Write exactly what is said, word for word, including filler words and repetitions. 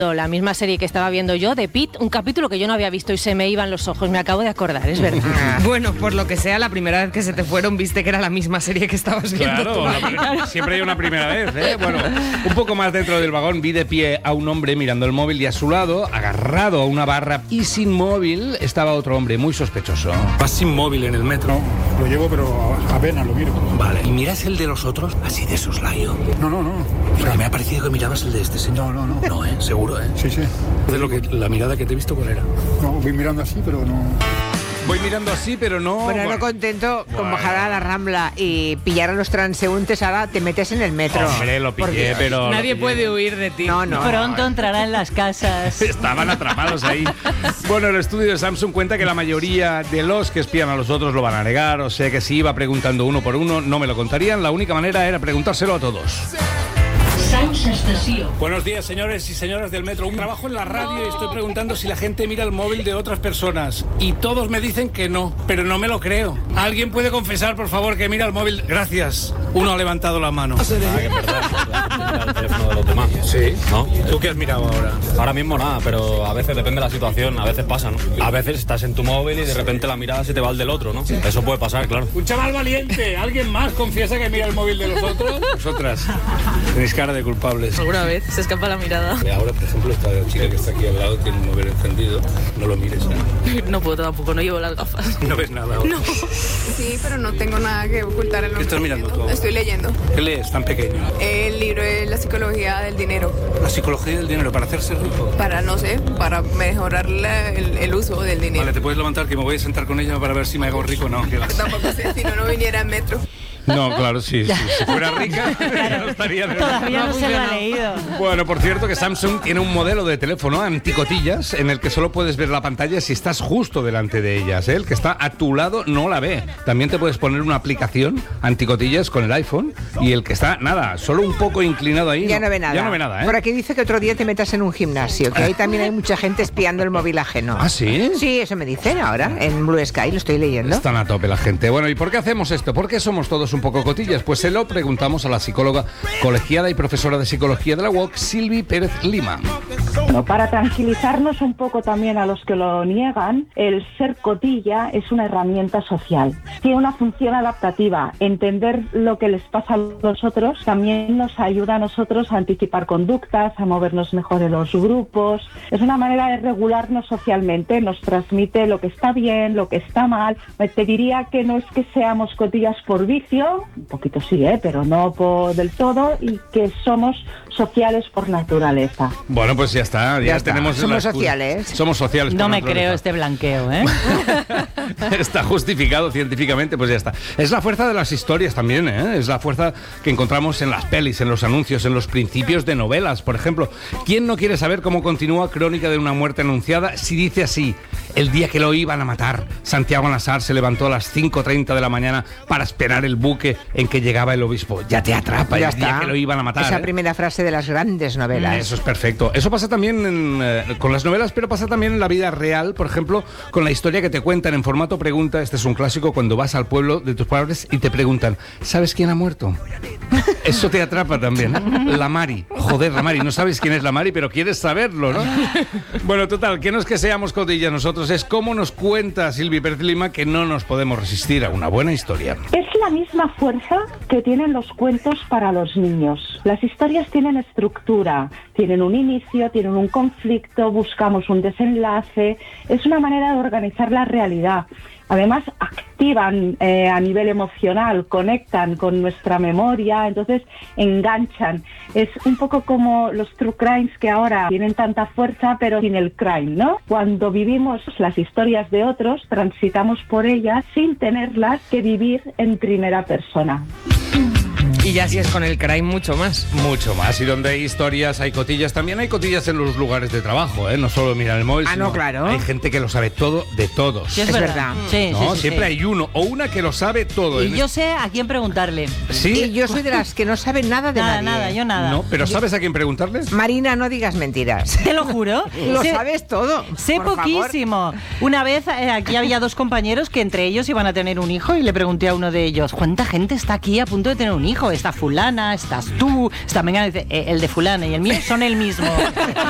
la misma serie que estaba viendo yo, de Pitt, un capítulo que yo no había visto y se me iban los ojos, me acabo de acordar, es verdad. Bueno, por lo que sea, la primera vez que se te fueron viste que era la misma serie que estabas viendo. Claro, tú. la, siempre hay una primera vez, ¿eh? Bueno, un poco más dentro del vagón vi de pie a un hombre mirando el móvil y a su lado, agarrado a una barra y sin móvil, estaba otro hombre muy sospechoso. ¿Vas sin móvil en el metro? No, lo llevo, pero apenas lo miro. Vale. ¿Y miras el de los otros? Así de soslayo. No, no, no. O sea, me ha parecido que mirabas el de este señor. No, no, no. No, ¿eh? Seguro, ¿eh? Sí, sí. De lo que, la mirada que te he visto, ¿cuál era? No, voy mirando así, pero no... Voy mirando así, pero no... Bueno, no contento con bajar a la Rambla y pillar a los transeúntes, ahora te metes en el metro. Hombre, lo pillé, Porque pero... nadie lo pillé. puede huir de ti. No, no. Pronto entrará en las casas. Estaban atrapados ahí. Bueno, el estudio de Samsung cuenta que la mayoría de los que espían a los otros lo van a negar, o sea que si iba preguntando uno por uno, no me lo contarían. La única manera era preguntárselo a todos. Buenos días, señores y señoras del metro. Un trabajo en la radio y estoy preguntando si la gente mira el móvil de otras personas. Y todos me dicen que no, pero no me lo creo. ¿Alguien puede confesar, por favor, que mira el móvil? Gracias. Uno ha levantado la mano. Ah, que es verdad, mira el teléfono de los demás. Sí. ¿No? ¿Tú qué has mirado ahora? Ahora mismo nada, pero a veces depende de la situación, a veces pasa, ¿no? A veces estás en tu móvil y de repente la mirada se te va al del otro, ¿no? Eso puede pasar, claro. Un chaval valiente. ¿Alguien más confiesa que mira el móvil de los otros? Vosotras tenéis cara de culpables. Alguna vez se escapa la mirada. Ahora, por ejemplo, esta chica que está aquí al lado tiene un móvil encendido. No lo mires, ¿eh? No puedo tampoco, no llevo las gafas. No ves nada ahora. No. Sí, pero no tengo nada que ocultar en lo ¿Qué estás mirando tú? Estoy leyendo. ¿Qué lees tan pequeño? El libro de la psicología del dinero. La psicología del dinero, para hacerse rico. Para, no sé, para mejorar la- el, el uso del dinero. Vale, te puedes levantar que me voy a sentar con ella para ver si me hago rico o no. ¿Qué vas? Tampoco sé, si no, no viniera en metro. No, claro, sí, sí. Si fuera rica, ya no estaría... Todavía no se lo ha leído. Bueno, por cierto que Samsung tiene un modelo de teléfono anticotillas en el que solo puedes ver la pantalla si estás justo delante de ellas, ¿eh? El que está a tu lado no la ve. También te puedes poner una aplicación anticotillas con el iPhone y el que está, nada, solo un poco inclinado ahí... Ya no ve nada. Ya no ve nada, ¿eh? Por aquí dice que otro día te metas en un gimnasio, que ahí también hay mucha gente espiando el móvil ajeno. ¿Ah, sí? Sí, eso me dicen ahora, en Blue Sky, lo estoy leyendo. Están a tope la gente. Bueno, ¿y por qué hacemos esto? ¿Por qué somos todos un poco cotillas? Pues se lo preguntamos a la psicóloga colegiada y profesora de psicología de la U O C, Silvi Pérez Lima. Bueno, para tranquilizarnos un poco también a los que lo niegan, el ser cotilla es una herramienta social. Tiene una función adaptativa. Entender lo que les pasa a los otros también nos ayuda a nosotros a anticipar conductas, a movernos mejor en los grupos. Es una manera de regularnos socialmente. Nos transmite lo que está bien, lo que está mal. Te diría que no es que seamos cotillas por vicio, un poquito sí, ¿eh? Pero no por del todo, y que somos sociales por naturaleza. Bueno, pues ya está, ya, Ya está. tenemos... Somos la excusa. sociales. Somos sociales. No por me naturaleza. creo este blanqueo, ¿eh? Está justificado científicamente, pues ya está. Es la fuerza de las historias también, ¿eh? Es la fuerza que encontramos en las pelis, en los anuncios, en los principios de novelas, por ejemplo. ¿Quién no quiere saber cómo continúa Crónica de una muerte anunciada si dice así? El día que lo iban a matar, Santiago Nassar se levantó a las cinco treinta de la mañana para esperar el buque en que llegaba el obispo. Ya te atrapa, Ya el día está. que lo iban a matar. Esa ¿eh? primera frase de las grandes novelas. Eso es perfecto. Eso pasa también en, eh, con las novelas, pero pasa también en la vida real, por ejemplo, con la historia que te cuentan en formato pregunta. Este es un clásico cuando vas al pueblo de tus padres y te preguntan, ¿sabes quién ha muerto? Eso te atrapa también, ¿eh? La Mari. Joder, la Mari. No sabes quién es la Mari, pero quieres saberlo, ¿no? Bueno, total, que no es que seamos cotillas nosotros, es como nos cuenta Silvi Pérez Lima que no nos podemos resistir a una buena historia. Es la misma fuerza que tienen los cuentos para los niños. Las historias tienen estructura, tienen un inicio, tienen un conflicto, buscamos un desenlace. Es una manera de organizar la realidad. Además, activan eh, a nivel emocional, conectan con nuestra memoria, entonces enganchan. Es un poco como los true crimes que ahora tienen tanta fuerza, pero sin el crime, ¿no? Cuando vivimos las historias de otros, transitamos por ellas sin tenerlas que vivir en primera persona. Y ya si es con el crime, mucho más. Mucho más. Y donde hay historias, hay cotillas. También hay cotillas en los lugares de trabajo, ¿eh? No solo mirar el móvil. Ah, no, sino claro. Hay gente que lo sabe todo de todos. Sí, es, Es verdad. verdad. Sí, ¿No? sí, sí, Siempre sí. hay uno o una que lo sabe todo. Y En yo es- sé a quién preguntarle. ¿Sí? Y yo soy de las que no saben nada de Nada, nadie. nada, yo nada. No, pero Yo- ¿sabes a quién preguntarle? Marina, no digas mentiras. Te lo juro. Lo Sé- sabes todo. Sé por favor. poquísimo. Una vez eh, aquí había dos compañeros que entre ellos iban a tener un hijo y le pregunté a uno de ellos, ¿cuánta gente está aquí a punto de tener un hijo? Está fulana, estás tú, está Mengana. Dice, "Eh, el de fulana y el mío son el mismo".